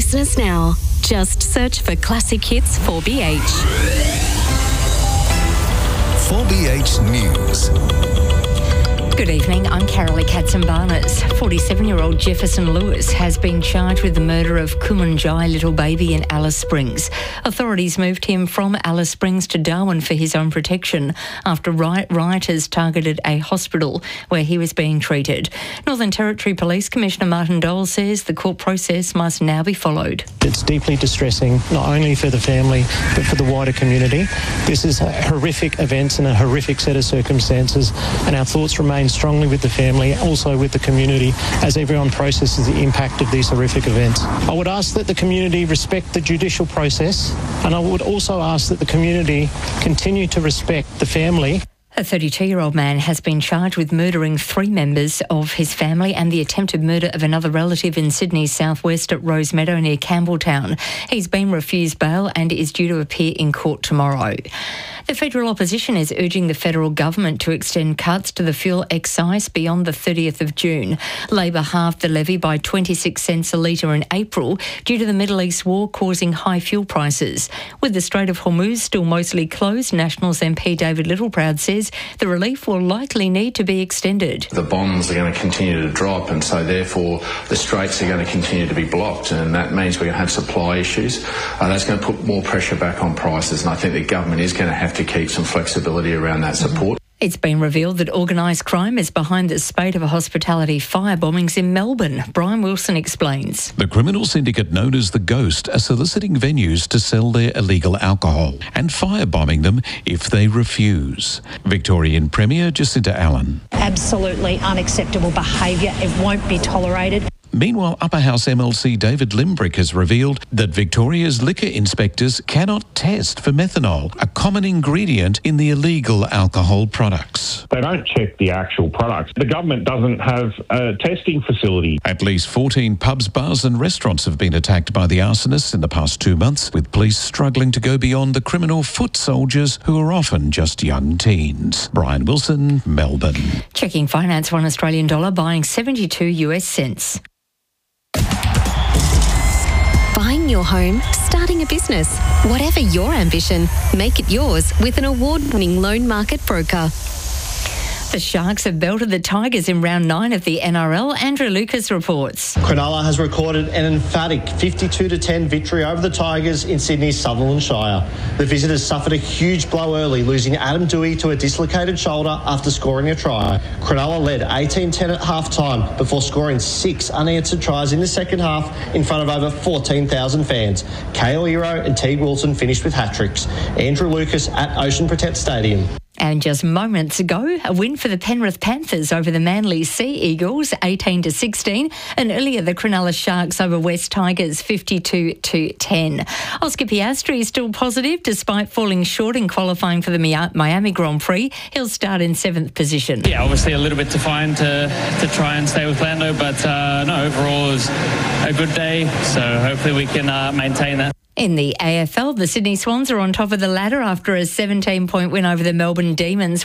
business now. Just search for Classic Hits 4BH. 4BH News. Good evening, I'm Carolee Katzenbarnes. 47-year-old Jefferson Lewis has been charged with the murder of Kumanjai little baby in Alice Springs. Authorities moved him from Alice Springs to Darwin for his own protection after rioters targeted a hospital where he was being treated. Northern Territory Police Commissioner Martin Dole says the court process must now be followed. It's deeply distressing, not only for the family, but for the wider community. This is horrific events and a horrific set of circumstances, and our thoughts remain strongly with the family, also with the community, as everyone processes the impact of these horrific events. I would ask that the community respect the judicial process, and I would also ask that the community continue to respect the family. A 32-year-old man has been charged with murdering 3 members of his family and the attempted murder of another relative in Sydney's southwest at Rosemeadow near Campbelltown. He's been refused bail and is due to appear in court tomorrow. The federal opposition is urging the federal government to extend cuts to the fuel excise beyond the 30th of June. Labor halved the levy by 26 cents a litre in April due to the Middle East war causing high fuel prices. With the Strait of Hormuz still mostly closed, Nationals MP David Littleproud says the relief will likely need to be extended. The bonds are going to continue to drop, and so therefore the straits are going to continue to be blocked, and that means we're going to have supply issues. That's going to put more pressure back on prices, and I think the government is going to have to keep some flexibility around that support. It's been revealed that organised crime is behind the spate of hospitality fire bombings in Melbourne. Brian Wilson explains. The criminal syndicate known as The Ghost are soliciting venues to sell their illegal alcohol and firebombing them if they refuse. Victorian Premier Jacinta Allen. Absolutely unacceptable behaviour. It won't be tolerated. Meanwhile, Upper House MLC David Limbrick has revealed that Victoria's liquor inspectors cannot test for methanol, a common ingredient in the illegal alcohol products. They don't check the actual products. The government doesn't have a testing facility. At least 14 pubs, bars and restaurants have been attacked by the arsonists in the past 2 months, with police struggling to go beyond the criminal foot soldiers who are often just young teens. Brian Wilson, Melbourne. Checking finance, $1 Australian dollar buying 72 US cents. Buying your home, starting a business. Whatever your ambition, make it yours with an award-winning loan market broker. The Sharks have belted the Tigers in round 9 of the NRL. Andrew Lucas reports. Cronulla has recorded an emphatic 52-10 victory over the Tigers in Sydney's Sutherland Shire. The visitors suffered a huge blow early, losing Adam Dewey to a dislocated shoulder after scoring a try. Cronulla led 18-10 at half-time before scoring 6 unanswered tries in the second half in front of over 14,000 fans. Kale Iro and Teague Wilson finished with hat-tricks. Andrew Lucas at Ocean Protect Stadium. And just moments ago, a win for the Penrith Panthers over the Manly Sea Eagles, 18-16, and earlier the Cronulla Sharks over West Tigers, 52-10. Oscar Piastri is still positive despite falling short in qualifying for the Miami Grand Prix. He'll start in 7th position. Yeah, obviously a little bit to find to try and stay with Lando, but no, overall it was a good day, so hopefully we can maintain that. In the AFL, the Sydney Swans are on top of the ladder after a 17-point win over the Melbourne Demons,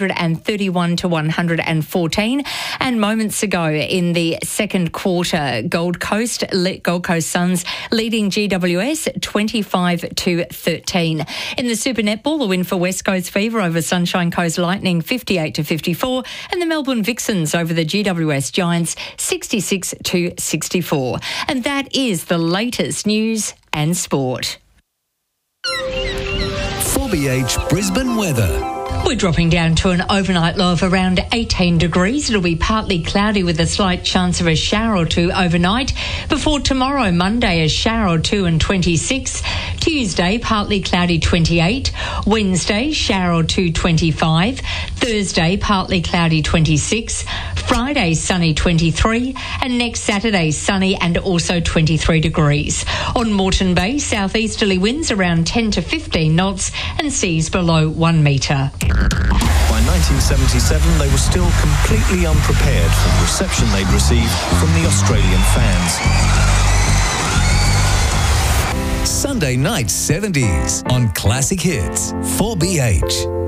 131-114. And moments ago in the second quarter, Gold Coast Suns leading GWS 25-13. In the Super Netball, the win for West Coast Fever over Sunshine Coast Lightning, 58-54, and the Melbourne Vixens over the GWS Giants, 66-64. And that is the latest news and sport. 4BH Brisbane weather. We're dropping down to an overnight low of around 18 degrees. It'll be partly cloudy with a slight chance of a shower or two overnight. Before tomorrow, Monday, a shower or two and 26. Tuesday, partly cloudy, 28. Wednesday, shower or two, 25. Thursday, partly cloudy, 26. Friday, sunny, 23. And next Saturday, sunny and also 23 degrees. On Moreton Bay, southeasterly winds around 10 to 15 knots and seas below 1 metre. By 1977, they were still completely unprepared for the reception they'd received from the Australian fans. Sunday night 70s on Classic Hits 4BH.